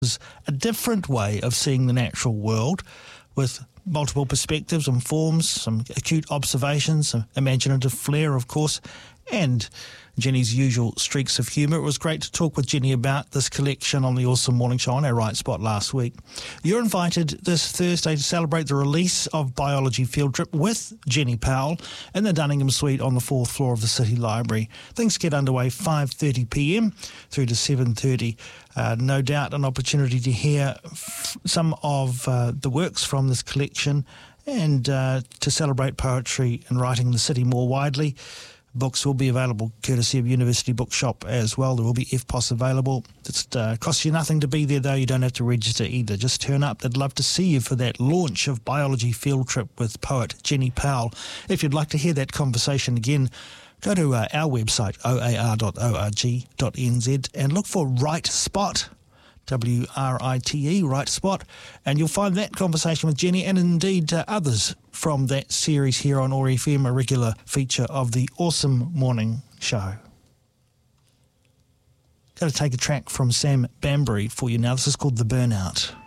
a different way of seeing the natural world with multiple perspectives and forms, some acute observations, some imaginative flair, of course, and Jenny's usual streaks of humour. It was great to talk with Jenny about this collection on the Awesome Morning Show on our Right Spot last week. You're invited this Thursday to celebrate the release of Biology Field Trip with Jenny Powell in the Dunningham Suite on the 4th floor of the City Library. Things get underway 5:30pm through to 7:30. No doubt an opportunity to hear some of the works from this collection and to celebrate poetry and writing in the city more widely. Books will be available courtesy of University Bookshop as well. There will be FPOS available. It costs you nothing to be there, though. You don't have to register either. Just turn up. They'd love to see you for that launch of Biology Field Trip with poet Jenny Powell. If you'd like to hear that conversation again, go to our website, oar.org.nz, and look for Right Spot, WRITE, Right Spot, and you'll find that conversation with Jenny and indeed others from that series here on OAR FM, a regular feature of the Awesome Morning Show. Going to take a track from Sam Banbury for you now. This is called The Burnout.